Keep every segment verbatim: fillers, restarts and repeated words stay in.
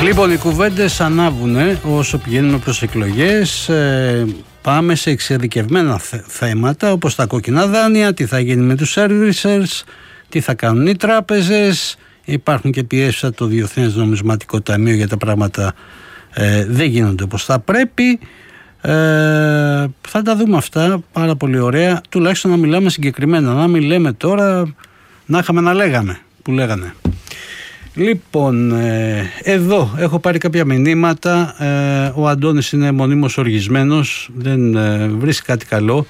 Λοιπόν, οι κουβέντες ανάβουνε όσο πηγαίνουμε προς εκλογές. Ε, πάμε σε εξειδικευμένα θέματα όπως τα κόκκινα δάνεια, τι θα γίνει με τους servicers, τι θα κάνουν οι τράπεζες. Υπάρχουν και πιέσεις από το Διεθνές Νομισματικό Ταμείο για τα πράγματα ε, δεν γίνονται όπως θα πρέπει. Ε, θα τα δούμε αυτά πάρα πολύ ωραία. Τουλάχιστον να μιλάμε συγκεκριμένα. Να μην λέμε τώρα να είχαμε να λέγαμε που λέγανε. Λοιπόν, ε, εδώ έχω πάρει κάποια μηνύματα. ε, Ο Αντώνης είναι μονίμως οργισμένος, δεν ε, βρίσκει κάτι καλό.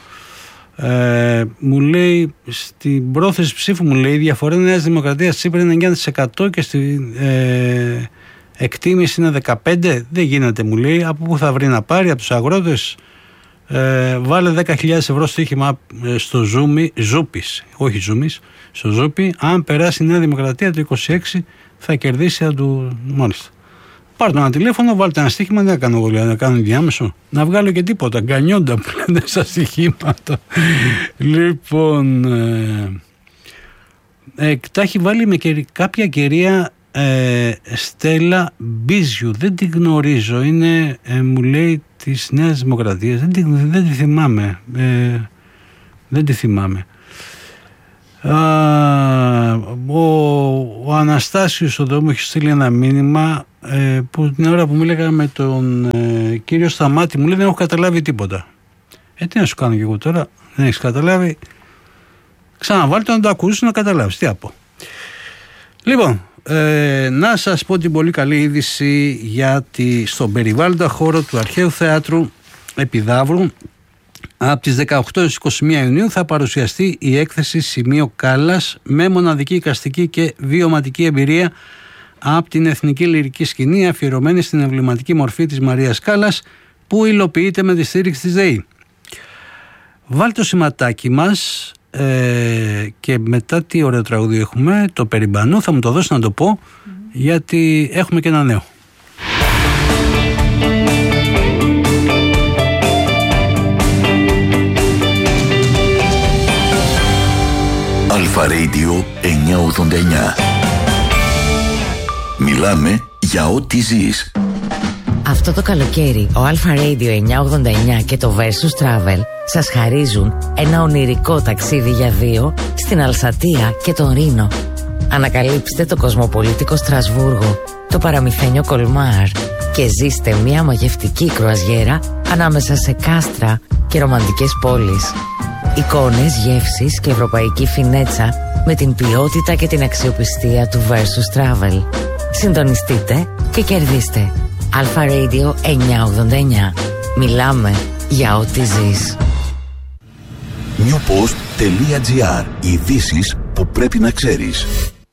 ε, Μου λέει στην πρόθεση ψήφου, μου λέει η διαφορά Νέας Δημοκρατίας Τσίπρα είναι εννιά τοις εκατό και στην ε, εκτίμηση είναι δεκαπέντε τοις εκατό. Δεν γίνεται, μου λέει. Από πού θα βρει να πάρει? Από τους αγρότες? ε, Βάλε δέκα χιλιάδες ευρώ στοίχημα στο Ζούμι, Ζούπης, όχι Ζούμις, στο Ζούπι. Αν περάσει η Νέα Δημοκρατία το είκοσι έξι θα κερδίσει αν του. Μάλιστα. Πάρτε ένα τηλέφωνο, βάλτε ένα στοίχημα. Δεν κάνω εγώ, να κάνω διάμεσο. Να βγάλω και τίποτα. Γκανιόντα που λένε στα στοιχήματα. Λοιπόν. Ε, ε, τα έχει βάλει με κερι, κάποια κυρία ε, Στέλλα Μπίζιου. Δεν την γνωρίζω. Είναι, ε, μου λέει, της Νέας Δημοκρατίας. Δεν, την, δεν τη θυμάμαι. Ε, δεν τη θυμάμαι. Α, ο, ο Αναστάσιος εδώ μου έχει στείλει ένα μήνυμα ε, που την ώρα που μίλαγα με τον ε, κύριο Σταμάτη μου λέει δεν έχω καταλάβει τίποτα. Ε, τι να σου κάνω κι εγώ τώρα? Δεν έχεις καταλάβει? Ξαναβάλτε να το ακούσεις να καταλάβεις. Τι από. Λοιπόν, ε, να σας πω την πολύ καλή είδηση γιατί στον περιβάλλοντα χώρο του Αρχαίου Θεάτρου Επιδαύρου από τις δεκαοκτώ έως είκοσι μία Ιουνίου θα παρουσιαστεί η έκθεση Σημείο Κάλλας με μοναδική εικαστική και βιωματική εμπειρία από την Εθνική Λυρική Σκηνή αφιερωμένη στην εμβληματική μορφή της Μαρίας Κάλλας που υλοποιείται με τη στήριξη της ΔΕΗ. Βάλτε το σηματάκι μας ε, και μετά τι ωραίο τραγούδι έχουμε, το Περιμπανού, θα μου το δώσει να το πω mm. γιατί έχουμε και ένα νέο. Αλφα Radio εννιακόσια ογδόντα εννιά. Μιλάμε για ό,τι ζεις. Αυτό το καλοκαίρι ο Αλφα Radio εννιακόσια ογδόντα εννιά και το Versus Travel σας χαρίζουν ένα ονειρικό ταξίδι για δύο στην Αλσατία και τον Ρήνο. Ανακαλύψτε το κοσμοπολίτικο Στρασβούργο, το παραμυθένιο Κολμάρ και ζήστε μια μαγευτική κρουαζιέρα ανάμεσα σε κάστρα και ρομαντικές πόλεις. Εικόνες, γεύσεις και ευρωπαϊκή φινέτσα με την ποιότητα και την αξιοπιστία του Versus Travel. Συντονιστείτε και κερδίστε. Αλφα Radio εννιακόσια ογδόντα εννιά. Μιλάμε για ό,τι ζεις. newpost.gr. Ειδήσεις που πρέπει να ξέρεις.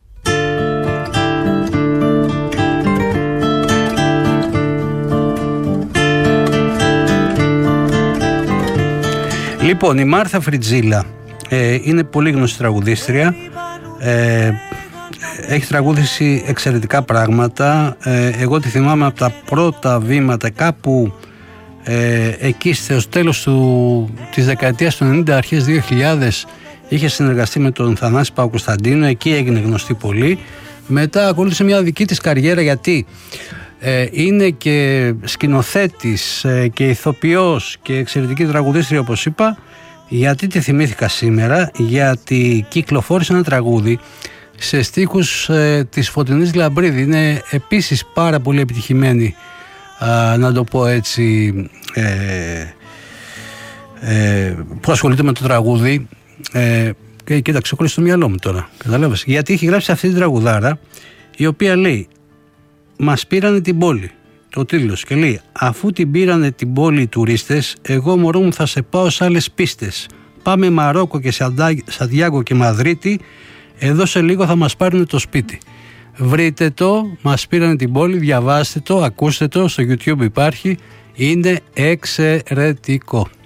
Λοιπόν, η Μάρθα Φριτζίλα ε, είναι πολύ γνωστή τραγουδίστρια. Ε, έχει τραγούδησει εξαιρετικά πράγματα. Ε, εγώ τη θυμάμαι από τα πρώτα βήματα κάπου ε, εκεί στο τέλος του, της δεκαετίας του ενενήντα, αρχές δύο χιλιάδες, είχε συνεργαστεί με τον Θανάση Παπακοσταντίνο. Εκεί έγινε γνωστή πολύ. Μετά ακολούθησε μια δική της καριέρα γιατί ε, είναι και σκηνοθέτης ε, και ηθοποιός και εξαιρετική τραγουδίστρια όπως είπα. Γιατί τη θυμήθηκα σήμερα? Γιατί κυκλοφόρησε ένα τραγούδι σε στίχους ε, της Φωτεινής Λαμπρίδη. Είναι επίσης πάρα πολύ επιτυχημένη, α, να το πω έτσι, ε, ε, που ασχολείται με το τραγούδι. Ε, και κοίταξε, κόλλησε στο μυαλό μου τώρα. Καταλάβες. Γιατί έχει γράψει αυτή την τραγουδάρα η οποία λέει «Μας πήρανε την πόλη». Το τίτλος και λέει «Αφού την πήρανε την πόλη οι τουρίστες, εγώ μωρό μου θα σε πάω σε άλλες πίστες. Πάμε Μαρόκο και Σαντιάγκο και Μαδρίτη, εδώ σε λίγο θα μας πάρουν το σπίτι». Βρείτε το, «Μας πήρανε την πόλη», διαβάστε το, ακούστε το, στο YouTube υπάρχει, είναι εξαιρετικό.